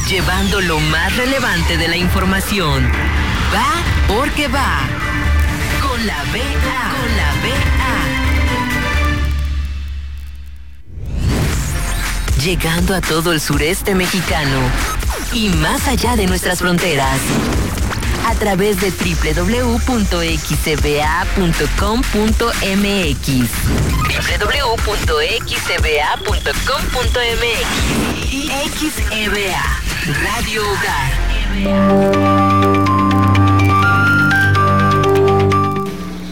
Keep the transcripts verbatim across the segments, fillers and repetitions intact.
llevando lo más relevante de la información. Va porque va. Con la B A. Con la B A. Llegando a todo el sureste mexicano y más allá de nuestras fronteras. A través de doble u doble u doble u punto x e b a punto com punto m x. doble u doble u doble u punto x e b a punto com punto m x y X E B A, Radio Hogar.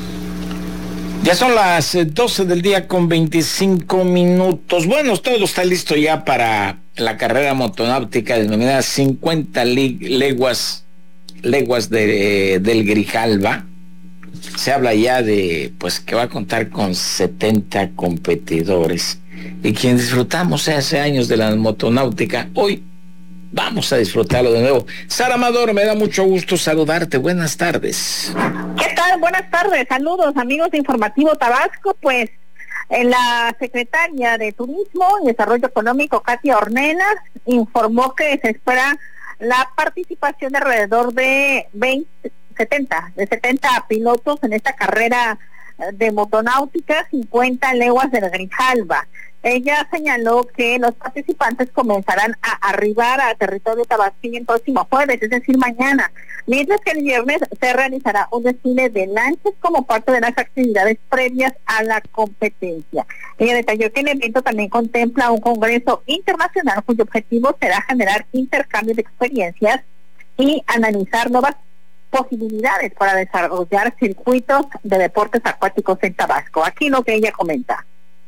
Ya son las doce del día con veinticinco minutos. Bueno, todo está listo ya para la carrera motonáutica denominada cincuenta leguas leguas de, del Grijalva. Se habla ya de, pues, que va a contar con setenta competidores. Y quien disfrutamos hace años de la motonáutica, hoy vamos a disfrutarlo de nuevo. Sara Amador, me da mucho gusto saludarte. Buenas tardes. ¿Qué tal? Buenas tardes. Saludos, amigos de Informativo Tabasco. Pues, en la secretaria de Turismo y Desarrollo Económico, Katia Ornelas, informó que se espera la participación de alrededor de veinte, setenta, de setenta pilotos en esta carrera de motonáutica, cincuenta leguas del Grijalva. Ella señaló que los participantes comenzarán a arribar a territorio tabasqueño el próximo jueves, es decir, mañana, mientras que el viernes se realizará un desfile de lanchas como parte de las actividades previas a la competencia. Ella detalló que el evento también contempla un congreso internacional cuyo objetivo será generar intercambio de experiencias y analizar nuevas posibilidades para desarrollar circuitos de deportes acuáticos en Tabasco. Aquí lo que ella comenta.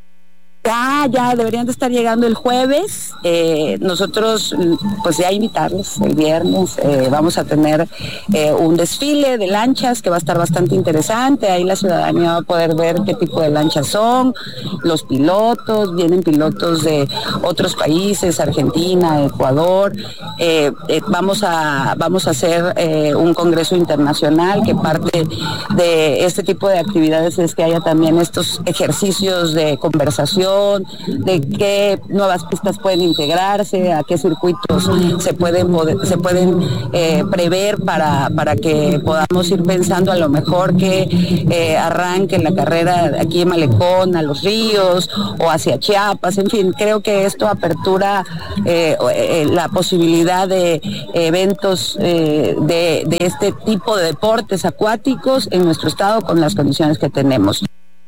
Ya, ya deberían de estar llegando el jueves. Eh, nosotros, pues ya invitarles el viernes. Eh, vamos a tener eh, un desfile de lanchas que va a estar bastante interesante. Ahí la ciudadanía va a poder ver qué tipo de lanchas son, los pilotos, vienen pilotos de otros países, Argentina, Ecuador. Eh, eh, vamos a vamos a hacer eh, un congreso internacional, que parte de este tipo de actividades es que haya también estos ejercicios de conversación, de qué nuevas pistas pueden integrarse, a qué circuitos se pueden se pueden eh, prever para, para que podamos ir pensando a lo mejor que eh, arranque la carrera aquí en Malecón, a Los Ríos o hacia Chiapas. En fin, creo que esto apertura eh, eh, la posibilidad de eventos eh, de, de este tipo de deportes acuáticos en nuestro estado con las condiciones que tenemos.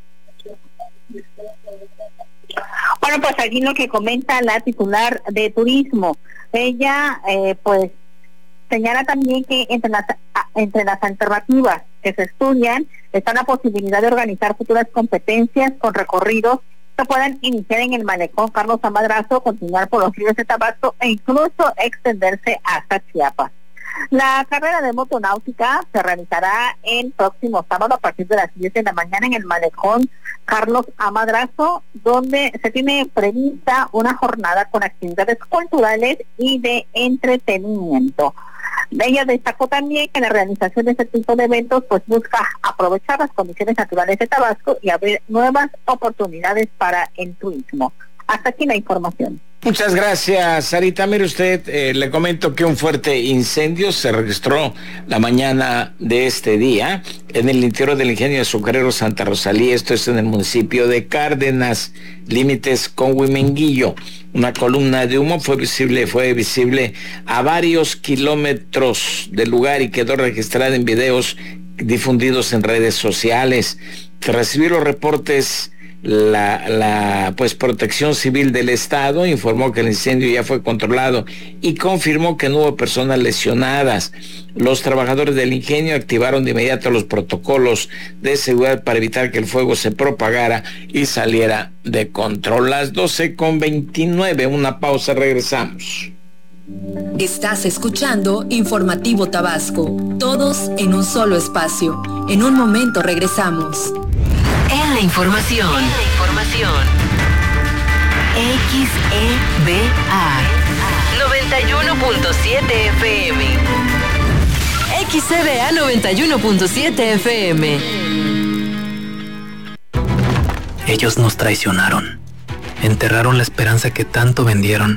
Bueno, pues aquí lo que comenta la titular de Turismo, ella eh, pues señala también que entre las entre las alternativas que se estudian está la posibilidad de organizar futuras competencias con recorridos que puedan iniciar en el Malecón Carlos A. Madrazo, continuar por los ríos de Tabasco e incluso extenderse hasta Chiapas. La carrera de motonáutica se realizará el próximo sábado a partir de las diez de la mañana en el Malecón Carlos A. Madrazo, donde se tiene prevista una jornada con actividades culturales y de entretenimiento. Ella destacó también que la realización de este tipo de eventos pues busca aprovechar las condiciones naturales de Tabasco y abrir nuevas oportunidades para el turismo. Hasta aquí la información. Muchas gracias, Sarita. Mire usted, eh, le comento que un fuerte incendio se registró la mañana de este día en el interior del ingenio azucarero Santa Rosalía. Esto es en el municipio de Cárdenas, límites con Huimenguillo. Una columna de humo fue visible, fue visible a varios kilómetros del lugar y quedó registrada en videos difundidos en redes sociales. Tras recibir los reportes, La, la pues Protección Civil del Estado informó que el incendio ya fue controlado y confirmó que no hubo personas lesionadas. Los trabajadores del ingenio activaron de inmediato los protocolos de seguridad para evitar que el fuego se propagara y saliera de control. Las doce con veintinueve, una pausa, regresamos. Estás escuchando Informativo Tabasco, todos en un solo espacio. En un momento regresamos. En la información, en la información. X E B A noventa y uno punto siete F M. X E B A noventa y uno punto siete F M. Ellos nos traicionaron. Enterraron la esperanza que tanto vendieron.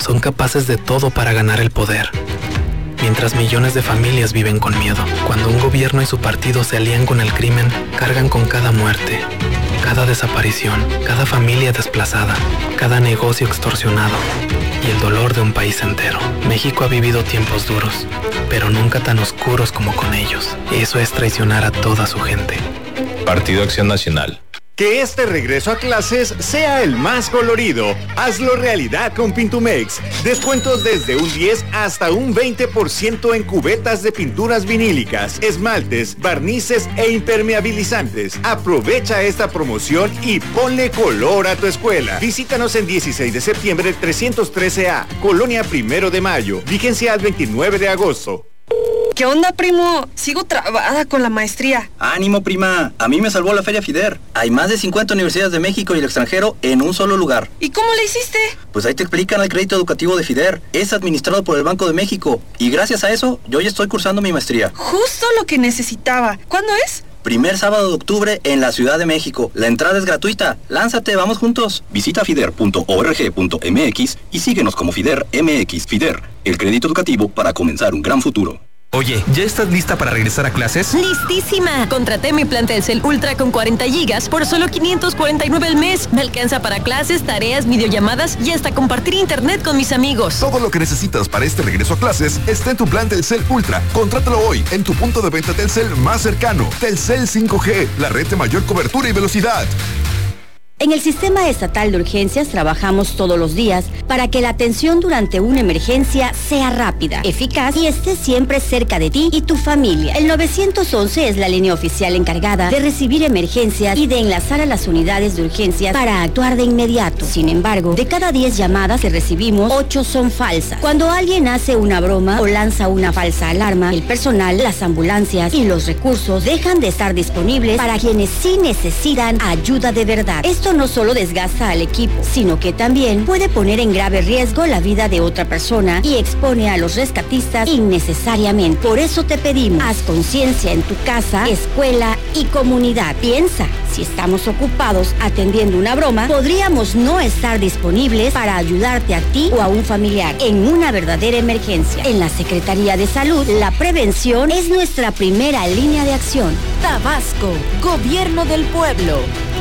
Son capaces de todo para ganar el poder, mientras millones de familias viven con miedo. Cuando un gobierno y su partido se alían con el crimen, cargan con cada muerte, cada desaparición, cada familia desplazada, cada negocio extorsionado y el dolor de un país entero. México ha vivido tiempos duros, pero nunca tan oscuros como con ellos. Eso es traicionar a toda su gente. Partido Acción Nacional. Que este regreso a clases sea el más colorido. Hazlo realidad con Pintumex. Descuentos desde un diez hasta un veinte por ciento en cubetas de pinturas vinílicas, esmaltes, barnices e impermeabilizantes. Aprovecha esta promoción y ponle color a tu escuela. Visítanos en dieciséis de septiembre trescientos trece A, Colonia Primero de Mayo. Vigencia al veintinueve de agosto. ¿Qué onda, primo? Sigo trabada con la maestría. ¡Ánimo, prima! A mí me salvó la Feria FIDER. Hay más de cincuenta universidades de México y el extranjero en un solo lugar. ¿Y cómo le hiciste? Pues ahí te explican el crédito educativo de FIDER. Es administrado por el Banco de México. Y gracias a eso, yo ya estoy cursando mi maestría. Justo lo que necesitaba. ¿Cuándo es? Primer sábado de octubre en la Ciudad de México. La entrada es gratuita. Lánzate, vamos juntos. Visita fider punto org punto m x y síguenos como FIDER M X. FIDER, el crédito educativo para comenzar un gran futuro. Oye, ¿ya estás lista para regresar a clases? ¡Listísima! Contraté mi plan Telcel Ultra con cuarenta gigas por solo quinientos cuarenta y nueve al mes. Me alcanza para clases, tareas, videollamadas y hasta compartir internet con mis amigos. Todo lo que necesitas para este regreso a clases está en tu plan Telcel Ultra. Contrátalo hoy en tu punto de venta Telcel más cercano. Telcel cinco G, la red de mayor cobertura y velocidad. En el Sistema Estatal de Urgencias trabajamos todos los días para que la atención durante una emergencia sea rápida, eficaz y esté siempre cerca de ti y tu familia. El nueve once es la línea oficial encargada de recibir emergencias y de enlazar a las unidades de urgencias para actuar de inmediato. Sin embargo, de cada diez llamadas que recibimos, ocho son falsas. Cuando alguien hace una broma o lanza una falsa alarma, el personal, las ambulancias y los recursos dejan de estar disponibles para quienes sí necesitan ayuda de verdad. Esto no solo desgasta al equipo, sino que también puede poner en grave riesgo la vida de otra persona y expone a los rescatistas innecesariamente. Por eso te pedimos, haz conciencia en tu casa, escuela y comunidad. Piensa, si estamos ocupados atendiendo una broma, podríamos no estar disponibles para ayudarte a ti o a un familiar en una verdadera emergencia. En la Secretaría de Salud, la prevención es nuestra primera línea de acción. Tabasco, Gobierno del Pueblo.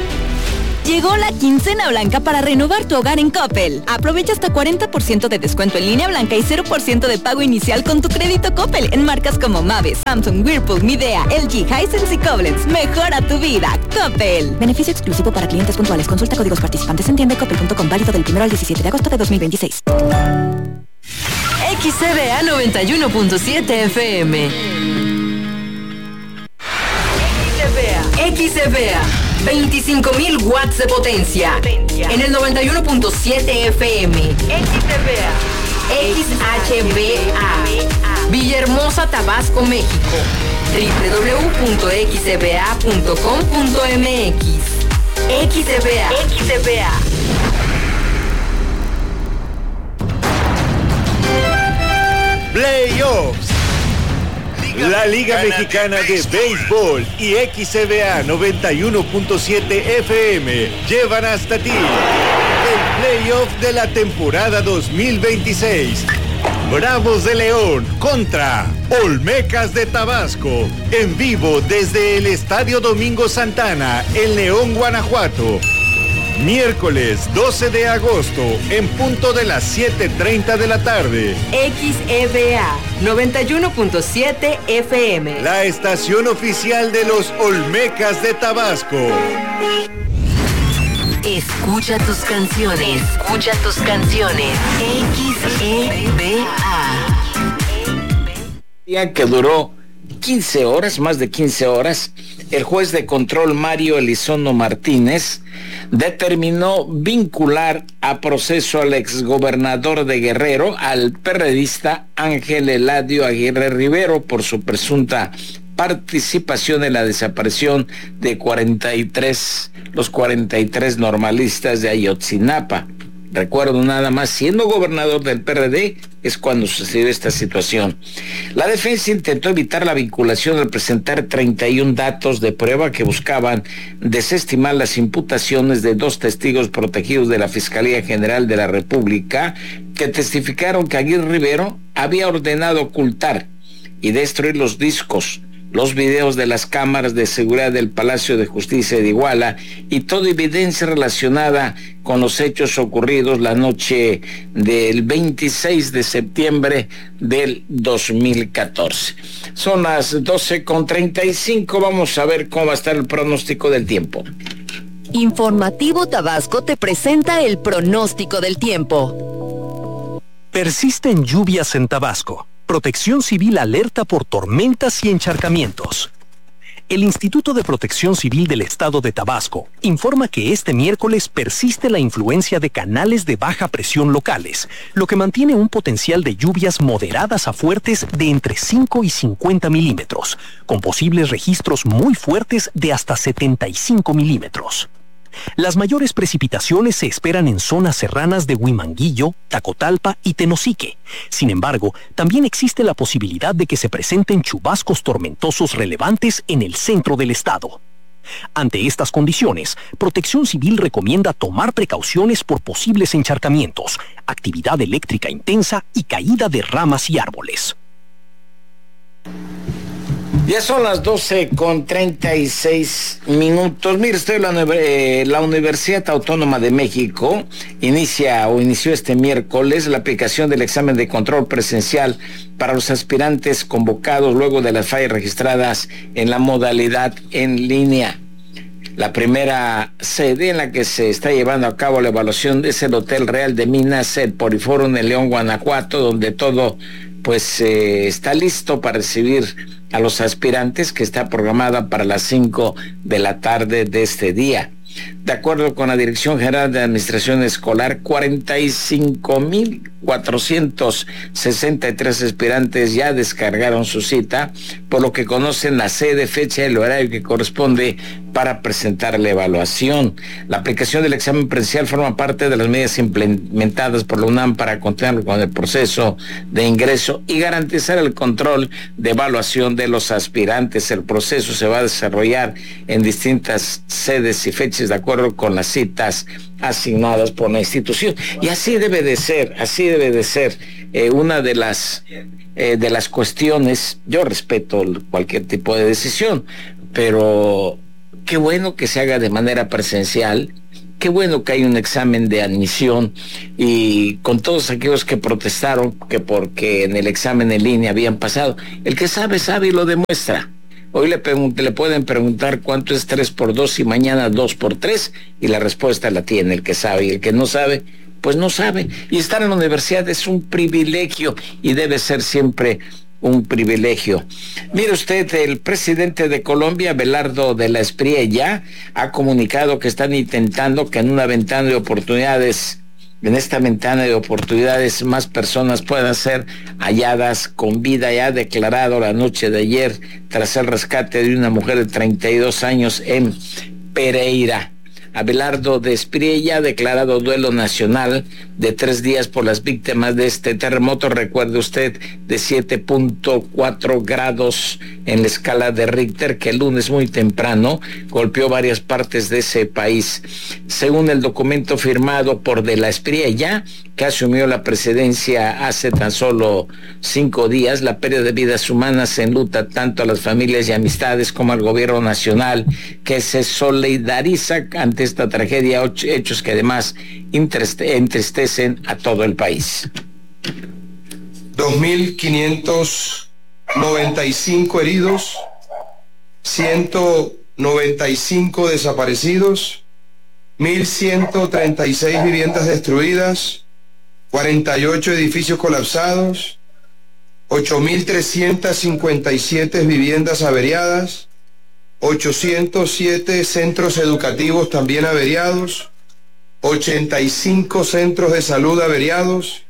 Llegó la quincena blanca para renovar tu hogar en Coppel. Aprovecha hasta cuarenta por ciento de descuento en línea blanca y cero por ciento de pago inicial con tu crédito Coppel en marcas como Maves, Samsung, Whirlpool, Midea, L G, Hisense y Koblenz. Mejora tu vida, Coppel. Beneficio exclusivo para clientes puntuales. Consulta códigos participantes en tienda coppel punto com, válido del primero al diecisiete de agosto de dos mil veintiséis. X C B A noventa y uno punto siete F M. X C B A veinticinco mil watts de potencia, potencia en el noventa y uno punto siete F M. X C B A X H B A Villahermosa, Tabasco, México. doble u doble u doble u punto x c b a punto com punto m x. X C B A X C B A Playoffs. La Liga Mexicana de Béisbol y X C B A noventa y uno punto siete F M llevan hasta ti el playoff de la temporada dos mil veintiséis. Bravos de León contra Olmecas de Tabasco, en vivo desde el Estadio Domingo Santana, en León, Guanajuato. Miércoles doce de agosto, en punto de las siete treinta de la tarde. X E B A noventa y uno punto siete F M. La estación oficial de los Olmecas de Tabasco. Escucha tus canciones. Escucha tus canciones. X E B A. Día que duró quince horas, más de quince horas, el juez de control Mario Elizondo Martínez determinó vincular a proceso al exgobernador de Guerrero, al perredista Ángel Eladio Aguirre Rivero, por su presunta participación en la desaparición de cuarenta y tres, los cuarenta y tres normalistas de Ayotzinapa. Recuerdo nada más, siendo gobernador del P R D, es cuando sucedió esta situación. La defensa intentó evitar la vinculación al presentar treinta y un datos de prueba que buscaban desestimar las imputaciones de dos testigos protegidos de la Fiscalía General de la República, que testificaron que Aguirre Rivero había ordenado ocultar y destruir los discos, los videos de las cámaras de seguridad del Palacio de Justicia de Iguala y toda evidencia relacionada con los hechos ocurridos la noche del veintiséis de septiembre del dos mil catorce. Son las doce con treinta y cinco, vamos a ver cómo va a estar el pronóstico del tiempo. Informativo Tabasco te presenta el pronóstico del tiempo. Persisten lluvias en Tabasco. Protección Civil alerta por tormentas y encharcamientos. El Instituto de Protección Civil del Estado de Tabasco informa que este miércoles persiste la influencia de canales de baja presión locales, lo que mantiene un potencial de lluvias moderadas a fuertes de entre cinco y cincuenta milímetros, con posibles registros muy fuertes de hasta setenta y cinco milímetros. Las mayores precipitaciones se esperan en zonas serranas de Huimanguillo, Tacotalpa y Tenosique. Sin embargo, también existe la posibilidad de que se presenten chubascos tormentosos relevantes en el centro del estado. Ante estas condiciones, Protección Civil recomienda tomar precauciones por posibles encharcamientos, actividad eléctrica intensa y caída de ramas y árboles. Ya son las doce con treinta y seis minutos. Mire usted, la, eh, la Universidad Autónoma de México inicia o inició este miércoles la aplicación del examen de control presencial para los aspirantes convocados luego de las fallas registradas en la modalidad en línea. La primera sede en la que se está llevando a cabo la evaluación es el Hotel Real de Minas, el Poliforum en León, Guanajuato, donde todo pues eh, está listo para recibir a los aspirantes, que está programada para las cinco de la tarde de este día. De acuerdo con la Dirección General de Administración Escolar, cuarenta y cinco mil cuatrocientos sesenta y tres aspirantes ya descargaron su cita, por lo que conocen la sede, fecha y el horario que corresponde para presentar la evaluación. La aplicación del examen presencial forma parte de las medidas implementadas por la UNAM para continuar con el proceso de ingreso y garantizar el control de evaluación de los aspirantes. El proceso se va a desarrollar en distintas sedes y fechas de acuerdo con las citas asignadas por la institución. Y así debe de ser, así debe de ser. Eh, una de las eh, de las cuestiones, yo respeto cualquier tipo de decisión, pero qué bueno que se haga de manera presencial, qué bueno que hay un examen de admisión, y con todos aquellos que protestaron que porque en el examen en línea habían pasado, el que sabe, sabe y lo demuestra. Hoy le, le pueden preguntar cuánto es tres por dos y mañana dos por tres, y la respuesta la tiene el que sabe, y el que no sabe, pues no sabe. Y estar en la universidad es un privilegio y debe ser siempre un privilegio. Mire usted, el presidente de Colombia, Abelardo de la Espriella, ha comunicado que están intentando que en una ventana de oportunidades En esta ventana de oportunidades más personas puedan ser halladas con vida. Ya ha declarado la noche de ayer tras el rescate de una mujer de treinta y dos años en Pereira. Abelardo de Espriella ha declarado duelo nacional de tres días por las víctimas de este terremoto, recuerde usted, de siete punto cuatro grados en la escala de Richter, que el lunes muy temprano golpeó varias partes de ese país. Según el documento firmado por de la Espriella, que asumió la presidencia hace tan solo cinco días, la pérdida de vidas humanas enluta tanto a las familias y amistades como al gobierno nacional, que se solidariza ante esta tragedia, hechos que además entristecen a todo el país. dos mil quinientos noventa y cinco heridos, ciento noventa y cinco desaparecidos, mil ciento treinta y seis viviendas destruidas, cuarenta y ocho edificios colapsados, ocho mil trescientas cincuenta y siete viviendas averiadas, ochocientos siete centros educativos también averiados, ochenta y cinco centros de salud averiados,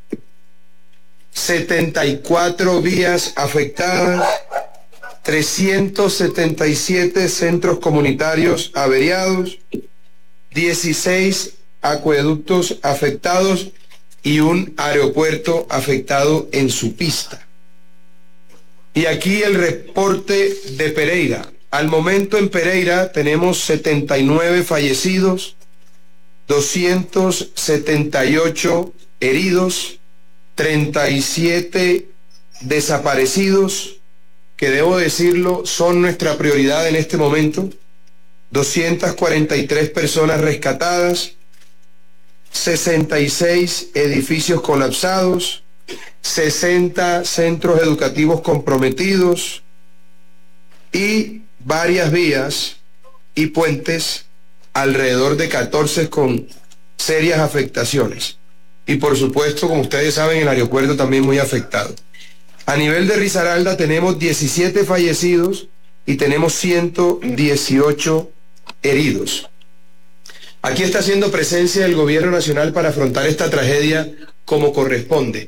setenta y cuatro vías afectadas, trescientos setenta y siete centros comunitarios averiados, dieciséis acueductos afectados y un aeropuerto afectado en su pista. Y aquí el reporte de Pereira. Al momento en Pereira tenemos setenta y nueve fallecidos, doscientos setenta y ocho heridos, treinta y siete desaparecidos, que debo decirlo son nuestra prioridad en este momento, doscientas cuarenta y tres personas rescatadas, sesenta y seis edificios colapsados, sesenta centros educativos comprometidos y varias vías y puentes, alrededor de catorce con serias afectaciones. Y por supuesto, como ustedes saben, el aeropuerto también muy afectado. A nivel de Risaralda tenemos diecisiete fallecidos y tenemos ciento dieciocho heridos. Aquí está haciendo presencia el gobierno nacional para afrontar esta tragedia como corresponde.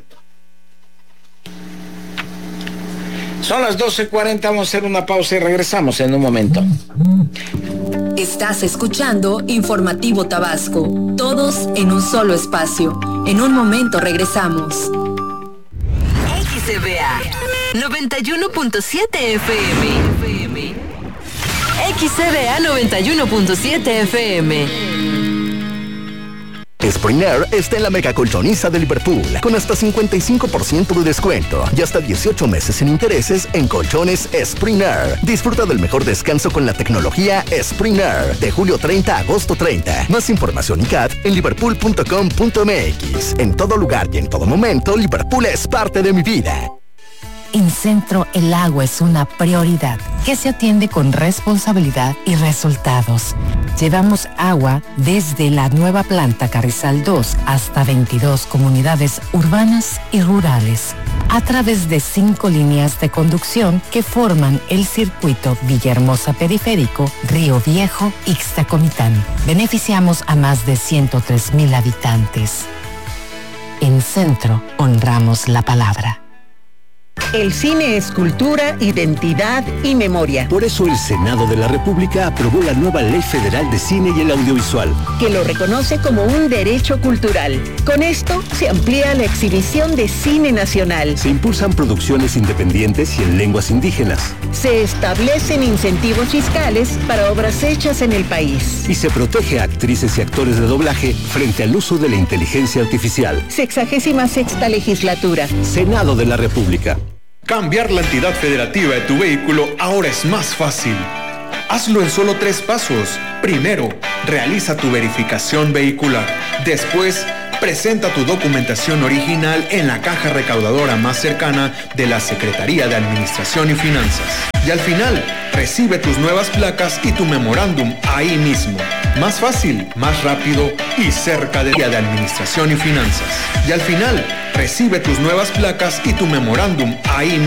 Son las doce cuarenta, vamos a hacer una pausa y regresamos en un momento. Estás escuchando Informativo Tabasco, todos en un solo espacio. En un momento regresamos. X C V A noventa y uno punto siete F M. X C V A noventa y uno punto siete F M. Spring Air está en la mega colchoniza de Liverpool, con hasta cincuenta y cinco por ciento de descuento y hasta dieciocho meses sin intereses en colchones Spring Air. Disfruta del mejor descanso con la tecnología Spring Air, de julio treinta a agosto treinta. Más información y C A T en liverpool punto com punto m x. En todo lugar y en todo momento, Liverpool es parte de mi vida. En Centro, el agua es una prioridad que se atiende con responsabilidad y resultados. Llevamos agua desde la nueva planta Carrizal dos hasta veintidós comunidades urbanas y rurales, a través de cinco líneas de conducción que forman el circuito Villahermosa Periférico, Río Viejo, Ixtacomitán. Beneficiamos a más de ciento tres mil habitantes. En Centro, honramos la palabra. El cine es cultura, identidad y memoria. Por eso el Senado de la República aprobó la nueva Ley Federal de Cine y el Audiovisual, que lo reconoce como un derecho cultural. Con esto se amplía la exhibición de cine nacional. Se impulsan producciones independientes y en lenguas indígenas. Se establecen incentivos fiscales para obras hechas en el país. Y se protege a actrices y actores de doblaje frente al uso de la inteligencia artificial. Sexagésima sexta legislatura. Senado de la República. Cambiar la entidad federativa de tu vehículo ahora es más fácil. Hazlo en solo tres pasos. Primero, realiza tu verificación vehicular. Después, presenta tu documentación original en la caja recaudadora más cercana de la Secretaría de Administración y Finanzas. Y al final, recibe tus nuevas placas y tu memorándum ahí mismo. Más fácil, más rápido y cerca de la de Administración y Finanzas. Y al final, recibe tus nuevas placas y tu memorándum ahí mismo.